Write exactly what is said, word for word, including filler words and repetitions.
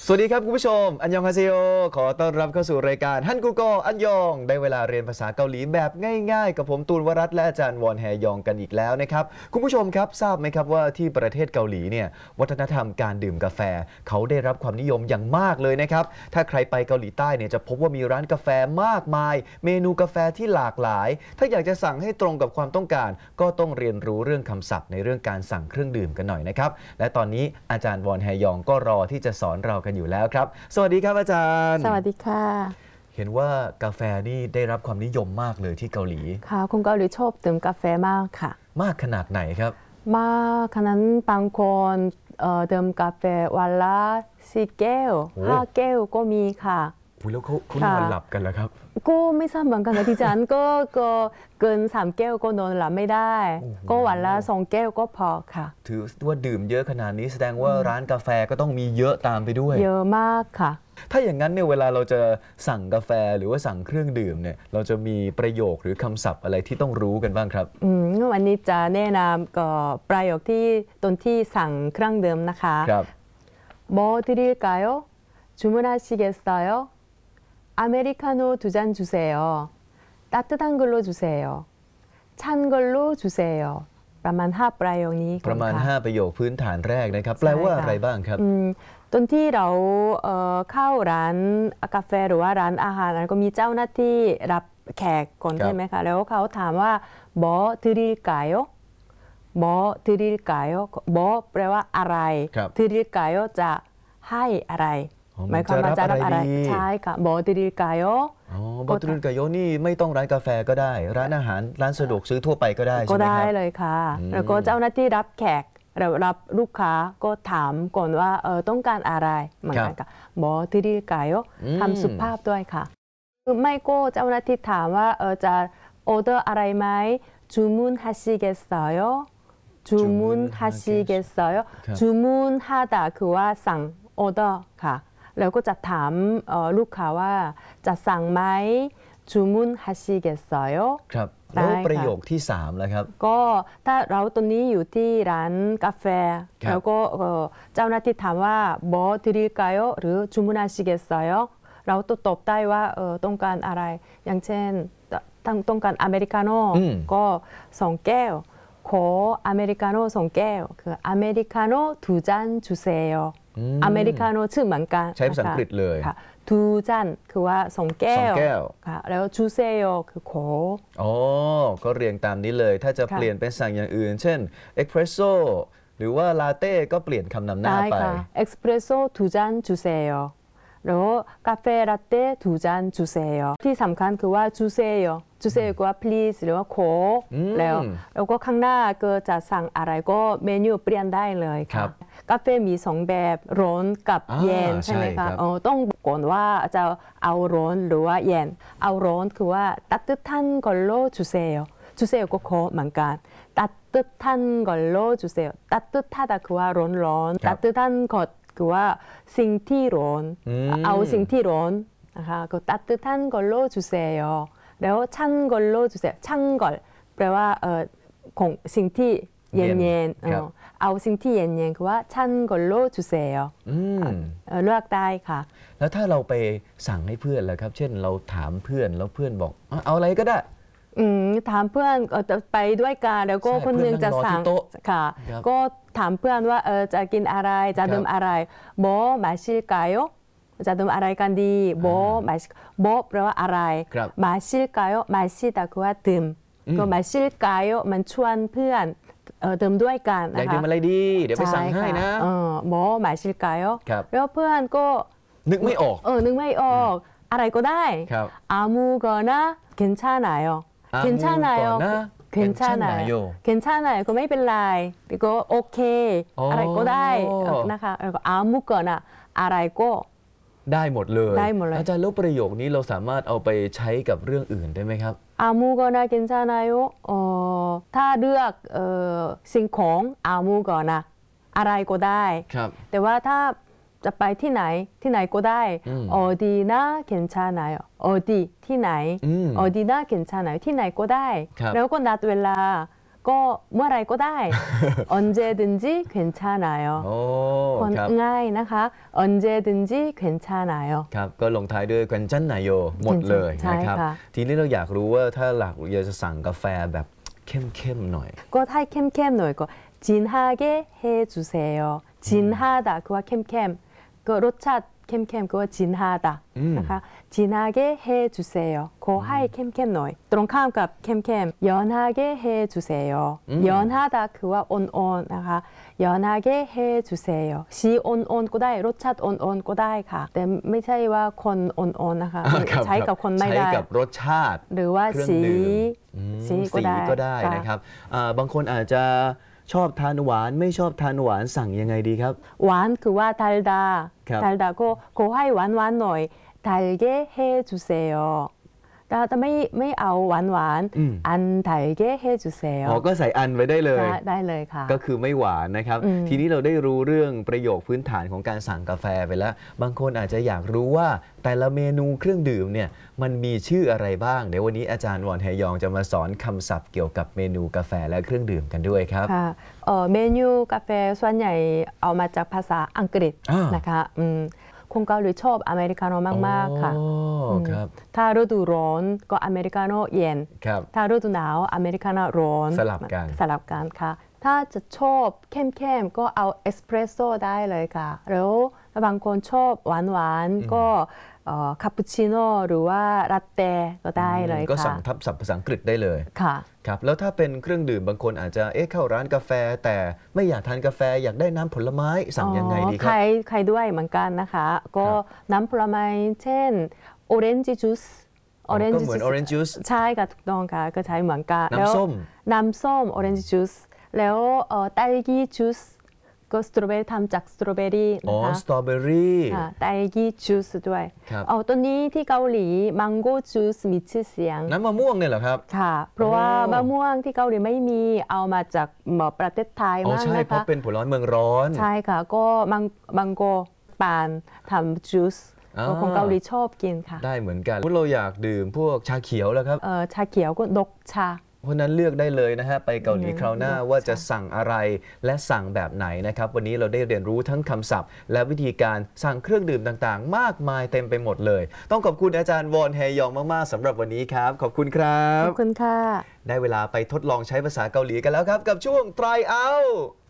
สวัสดีครับคุณผู้ชมอันยองฮาเซโยขอต้อนรับเข้าสู่รายการฮันกูโกอันยองได้เวลาเรียนภาษาเกาหลีแบบง่ายๆกับผมตูนวรัตน์และอาจารย์วอนแฮยองกันอีกแล้วนะครับคุณผู้ชมครับทราบไหมครับว่าที่ประเทศเกาหลีเนี่ยวัฒนธรรมการดื่มกาแฟเขาได้รับความนิยมอย่างมากเลยนะครับถ้าใครไปเกาหลีใต้เนี่ยจะพบว่ามีร้านกาแฟมากมายเมนูกาแฟที่หลากหลายถ้าอยากจะสั่งให้ตรงกับความต้องการก็ต้องเรียนรู้เรื่องคำศัพท์ในเรื่องการสั่งเครื่องดื่มกันหน่อยนะครับและตอนนี้อาจารย์วอนแฮยองก็รอที่จะสอนเรากันอยู่แล้วครับสวัสดีครับอาจารย์สวัสดีค่ะเห็นว่ากาแฟนี่ได้รับความนิยมมากเลยที่เกาหลีค่ะคนเกาหลีชอบดื่มกาแฟมากค่ะมากขนาดไหนครับมากขนาดบางคนดื่มกาแฟวันละสี่แก้วห้าแก้วก็มีค่ะแล้วเขาเขานอนหลับกันเหรอครับก็ไม่ทราบเหมือนกันนะที่ฉันก็ก็เกินสามแก้วก็นอนหลับไม่ได้ก็วันละสองแก้วก็พอค่ะถือว่าดื่มเยอะขนาดนี้แสดงว่าร้านกาแฟก็ต้องมีเยอะตามไปด้วยเยอะมากค่ะถ้าอย่างนั้นเนี่ยเวลาเราจะสั่งกาแฟหรือว่าสั่งเครื่องดื่มเนี่ยเราจะมีประโยคหรือคำศัพท์อะไรที่ต้องรู้กันบ้างครับอืมวันนี้จะแนะนำก็ประโยคที่ตอนที่สั่งเครื่องดื่มนะคะครับ 뭐드릴까요주문하시겠어요아메리카노두잔주세요따뜻한걸로주세요찬걸로주세요ประมาณห้าประโยคนี้ประมาณห้าประโยคพื้นฐานแรกนะครับแปลว่าอะไรบ้างครับตอนที่เราเข้าร้านกาแฟหรือว่าร้านอาหารก็มีเจ้าหน้าที่รับแขกก่อนใช่ไหมคะแล้วเขาถามว่า뭐드릴까요?뭐드릴까요?뭐แปลว่าอะไร드릴까요จะให้อะไรหมายความว่าจะรับอะไรใช่ค่ะ뭐드릴까요? อ๋อ뭐드릴까요นี่ไม่ต้องร้านกาแฟก็ได้ร้านอาหารร้านสะดวกซื้อทั่วไปก็ได้ใช่ไหมครับก็ได้เลยค่ะแล้วก็เจ้าหน้าที่รับแขกเรารับลูกค้าก็ถามก่อนว่าเออต้องการอะไรเหมือนกันค่ะ뭐드릴까요คำสุภาพด้วยค่ะไม่ก็เจ้าหน้าที่ถามว่าเออจะออเดอร์อะไรไหม주문하시겠어요 주문하시겠어요 주문하다คือว่าสั่งออเดอร์ค่ะแล้วก็จะถามลูกค้าว่าจะสั่งไหม주문하시겠어요 ครับแล้วประโยคที่สามแล้วครับก็ถ้าเราตอนนี้อยู่ที่ร้านกาแฟแล้วก็เจ้าหน้าที่ถามว่า뭐드릴까요หรือ주문하시겠어요เราตอบได้ว่าเออต้องการอะไรอย่างเช่นต้องการอเมริกาโน่ก็สองแก้วขออเมริกาโน่สองแก้วคืออเมริกาโน่두잔 주세요อเมริกาโน่ชื่อเหมือนกันใช้ภาษาอังกฤษเลยค่ะทูจันคือว่าสองแก้วค่ะแล้วจูเซโยคือขออ๋อก็เรียงตามนี้เลยถ้าจะเปลี่ยนเป็นสั่งอย่างอื่นเช่นเอ็กเพรสโซ่หรือว่าลาเต้ก็เปลี่ยนคำนำหน้าไปเอ็กเพรสโซ่ทูจันจูเซโยแล้วกาแฟลาเต้ทูจันจูเซโยที่สำคัญคือว่าจูเซโยจูเซโยก็ว่า please หรือว่าขอแล้วแล้วก็ข้างหน้าก็จะสั่งอะไรก็เมนูเปลี่ยนได้เลยครับกาแฟมีสองแบบร้อนกับเย็นใช่ไหมคะต้องบอกก่อนว่าจะเอาร้อนหรือว่าเย็นเอาร้อนคือว่า따뜻한걸로주세요주세요ก็ขอเหมือนกัน따뜻한걸로주세요 따뜻하다คือว่าร้อนร้อน따뜻한것คือว่าสิ่งที่ร้อนเอาสิ่งที่ร้อนนะคะก็따뜻한걸로주세요แล้ว찬걸로주세요 찬걸แปลว่าเออของสิ่งที่เย็นๆเอาสิ่งที่เย็นๆคือว่า찬걸로주세요เลือกได้ค่ะแล้วถ้าเราไปสั่งให้เพื่อนล่ะครับเช่นเราถามเพื่อนแล้วเพื่อนบอกเอาอะไรก็ได้ถามเพื่อนไปด้วยกันแล้วก็คนหนึ่งจะสั่งค่ะก็ถามเพื่อนว่าเออจะกินอะไรจะดื่มอะไร뭐마실까요จะดื่มอะไรกันดี뭐마시แปลว่าอะไร마실까요 마시다คือว่าดื่มก็마실까요มันชวนเพื่อนดื่มด้วยกันนะคะอยากดื่มอะไรดีเดี๋ยวไปสั่งให้นะ 뭐마실까요แล้วเพื่อนก็นึกไม่ออกเออนึกไม่ออกอะไรก็ได้아무거나괜찮아요 괜찮아요 괜찮아요 괜찮아요ก็ไม่เป็นไรก็โอเคอะไรก็ได้นะคะแล้วก็아무거나อะไรก็ได้หมดเลยได้หมดเลยอาจารย์แล้วประโยคนี้เราสามารถเอาไปใช้กับเรื่องอื่นได้ไหมครับ 아무거나 괜찮아요 어ถ้าเลือกเอ่อสิ่งของ아무거나อะไรก็ได้แต่ว่าถ้าจะไปที่ไหนที่ไหนก็ได้어디나 괜찮아요 어디ที่ไหน어디나 괜찮아요ที่ไหนก็ได้แล้วก็นัดเวลาก็เมื่อไรก็ได้ 언제든지 괜찮아요 โอ้คนครับง่ายนะคะ 언제든지 괜찮아요 ครับก็ลงท้ายด้วยกันจันนายโยหมดเลยใช่นะครับค่ะทีนี้เราอยากรู้ว่าถ้าหลักอยากจะสั่งกาแฟแบบเข้มๆหน่อยก็ให้เข้มๆหน่อยก็진하게 해주세요. 진하다 그와 캠캠 그 로차 캠캠 그와 진하다 음. นะคะ 진하게 해주세요. 그 하이 캠캠 너이. ตรงข้ามกับ 캠캠 연하게 해주세요. 음. 연하다 그와 온온 นะคะ 연하게 해주세요. 시 온온 ก็ได้รสชาติ 온온 ก็ได้ค่ะ แต่ไม่ใช่ว่าคน 온온 นะคะครับใช้กับคนไม่ใช้ได้กับรสชาติหรือว่าเครื่องสีดื่มอืมสีก็สีได้ก็ได้ค่ะนะครับอ่าบางคนอาจจะชอบทานหวานไม่ชอบทานหวานสั่งยังไงดีครับหวานคือว่า 달다 ครับ 달다고 그ให้หวานหวานหน่อย 달게 해주세요 แต่แต่ไม่ไม่เอาหวานหวานอืมอัน 달게 해주세요 อ๋อก็ใส่อันไว้ได้เลยได้ได้เลยค่ะก็คือไม่หวานนะครับอืมทีนี้เราได้รู้เรื่องประโยคพื้นฐานของการสั่งกาแฟไปแล้ว บางคนอาจจะอยากรู้ว่าแต่ละเมนูเครื่องดื่มเนี่ยมันมีชื่ออะไรบ้าง เดี๋ยววันนี้อาจารย์วอนแฮยองจะมาสอนคำศัพท์เกี่ยวกับเมนูกาแฟและเครื่องดื่มกันด้วยครับค่ะเอ่อเมนูกาแฟส่วนใหญ่เอามาจากภาษาอังกฤษอ่านนะคะอืมคนเกาหลีชอบอเมริกาโน่มากๆค่ะอ๋อมครับถ้าฤดูร้อนก็อเมริกาโน่เย็นครับถ้าฤดูหนาวอเมริกาโน่ร้อนสลับกันสลับกันค่ะ ถ้าจะชอบเข้มๆก็เอาเอสเปรสโซ่ได้เลยค่ะแล้วบางคนชอบหวานๆก็เอ่อคาปูชิโน่หรือว่าลาเต้ก็ได้เลยก็ค่ะสั่งทับศัพท์ภาษาอังกฤษได้เลยค่ะครับแล้วถ้าเป็นเครื่องดื่มบางคนอาจจะเอ๊ะเข้าร้านกาแฟ แต่ไม่อยากทานกาแฟอยากได้น้ำผลไม้สั่งยังไงดีคใครัรบใครด้วยเหมือนกันนะคะ ก็ครับน้ำผลไม้เช่นโอเรนจ e จูสอ๋อก็เหมือน orange juice ใช่ค่ะถูกต้องค่ะก็ใช้เหมือนกันน้ำส้มแล้วน้ำส้ม orange juice แล้วเอ่อ딸기 juice ก็สตรอเบอรี่ทำจากสตรอเบอรี่อ๋อนะคะสตรอเบอรี่ค่ะ딸기 juice ด้วยครับเอาตัวนี้ที่เกาหลีมังโก้ juice มีชื่อเสียงน้ำมะม่วงเนี่ยเหรอครับค่ะ เพราะว่าโอ้มะม่วงที่เกาหลีไม่มีเอามาจากหมอประเทศไทยอ๋อมากใช่นะเพราะคะเป็นผลไม้เมืองร้อนใช่ค่ะ ก็มังมังโกปานทำจูสอ่าคนเกาหลีชอบกินค่ะได้เหมือนกันเราอยากดื่มพวกชาเขียวแล้วครับเอ่อชาเขียวก็ดกชาเพราะฉะนั้นเลือกได้เลยนะฮะไปเกาหลีอืมคราวหน้าเลือกว่าจะใช่สั่งอะไรและสั่งแบบไหนนะครับ วันนี้เราได้เรียนรู้ทั้งคำศัพท์ และวิธีการสั่งเครื่องดื่มต่างๆ มากมายเต็มไปหมดเลย ต้องขอบคุณอาจารย์วอนแฮยองมากๆสำหรับวันนี้ครับ ขอบคุณครัขบอบคุณค่ะได้เวลาไปทดลองใช้ภาษาเกาหลีกันแล้วครับ กับช่วง try out